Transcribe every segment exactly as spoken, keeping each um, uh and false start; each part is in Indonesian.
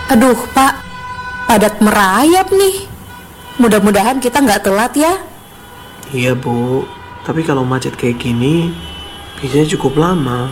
Aduh, Pak, padat merayap nih. Mudah-mudahan kita nggak telat ya. Iya, Bu. Tapi kalau macet kayak gini, biasanya cukup lama.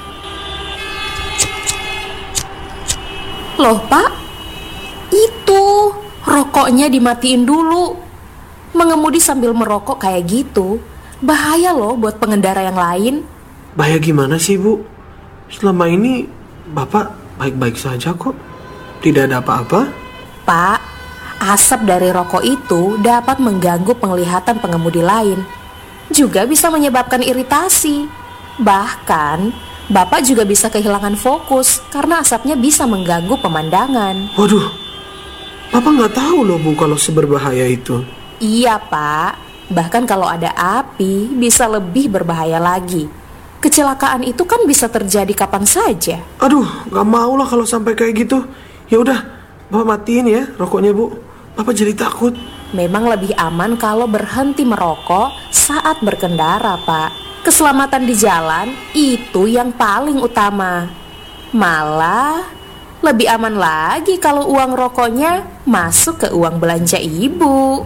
Loh, Pak, itu rokoknya dimatiin dulu. Mengemudi sambil merokok kayak gitu, bahaya loh buat pengendara yang lain. Bahaya gimana sih, Bu? Selama ini Bapak baik-baik saja kok. Tidak ada apa-apa. Pak, asap dari rokok itu dapat mengganggu penglihatan pengemudi lain. Juga bisa menyebabkan iritasi. Bahkan, Bapak juga bisa kehilangan fokus karena asapnya bisa mengganggu pemandangan. Waduh, Bapak nggak tahu loh, Bu, kalau seberbahaya itu. Iya, Pak. Bahkan kalau ada api, bisa lebih berbahaya lagi. Kecelakaan itu kan bisa terjadi kapan saja. Aduh, nggak mau lah kalau sampai kayak gitu. Ya udah, Bapak matiin ya rokoknya, Bu. Bapak jadi takut. Memang lebih aman kalau berhenti merokok saat berkendara, Pak. Keselamatan di jalan itu yang paling utama. Malah lebih aman lagi kalau uang rokoknya masuk ke uang belanja ibu.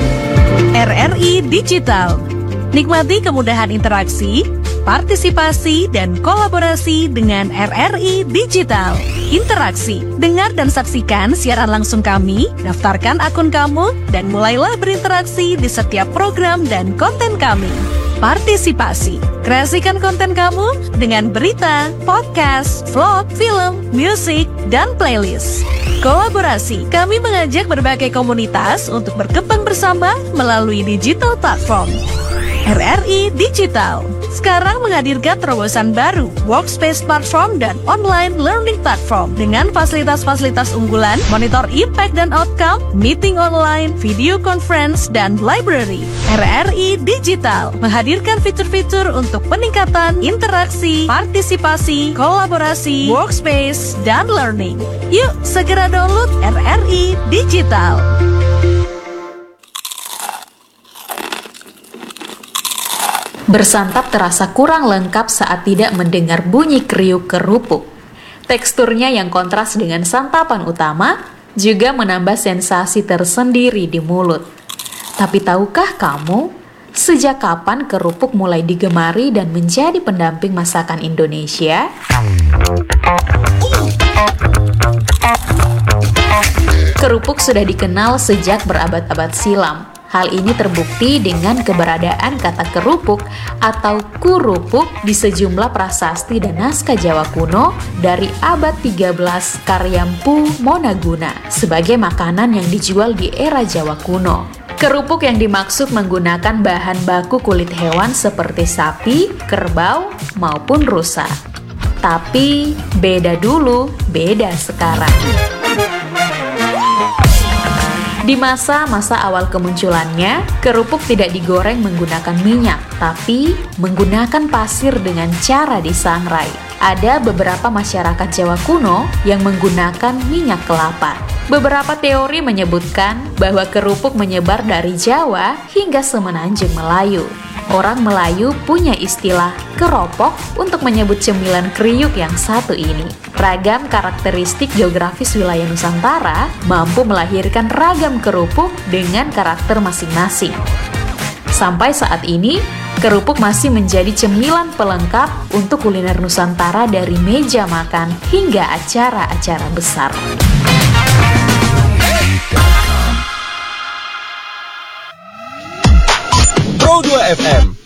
R R I Digital. Nikmati kemudahan interaksi, partisipasi, dan kolaborasi dengan R R I Digital. Interaksi, dengar dan saksikan siaran langsung kami, daftarkan akun kamu, dan mulailah berinteraksi di setiap program dan konten kami. Partisipasi, kreasikan konten kamu dengan berita, podcast, vlog, film, musik, dan playlist. Kolaborasi, kami mengajak berbagai komunitas untuk berkembang bersama melalui digital platform. R R I Digital sekarang menghadirkan terobosan baru, workspace platform dan online learning platform dengan fasilitas-fasilitas unggulan, monitor impact dan outcome, meeting online, video conference, dan library. R R I Digital menghadirkan fitur-fitur untuk peningkatan interaksi, partisipasi, kolaborasi, workspace, dan learning. Yuk segera download R R I Digital. Bersantap terasa kurang lengkap saat tidak mendengar bunyi kriuk kerupuk. Teksturnya yang kontras dengan santapan utama juga menambah sensasi tersendiri di mulut. Tapi tahukah kamu, sejak kapan kerupuk mulai digemari dan menjadi pendamping masakan Indonesia? Kerupuk sudah dikenal sejak berabad-abad silam. Hal ini terbukti dengan keberadaan kata kerupuk atau kurupuk di sejumlah prasasti dan naskah Jawa kuno dari abad tiga belas karya Mpu Monaguna sebagai makanan yang dijual di era Jawa kuno. Kerupuk yang dimaksud menggunakan bahan baku kulit hewan seperti sapi, kerbau, maupun rusa. Tapi beda dulu, beda sekarang. Di masa-masa awal kemunculannya, kerupuk tidak digoreng menggunakan minyak, tapi menggunakan pasir dengan cara disangrai. Ada beberapa masyarakat Jawa kuno yang menggunakan minyak kelapa. Beberapa teori menyebutkan bahwa kerupuk menyebar dari Jawa hingga semenanjung Melayu. Orang Melayu punya istilah keropok untuk menyebut cemilan kriuk yang satu ini. Ragam karakteristik geografis wilayah Nusantara mampu melahirkan ragam kerupuk dengan karakter masing-masing. Sampai saat ini, kerupuk masih menjadi cemilan pelengkap untuk kuliner Nusantara dari meja makan hingga acara-acara besar. Pro dua F M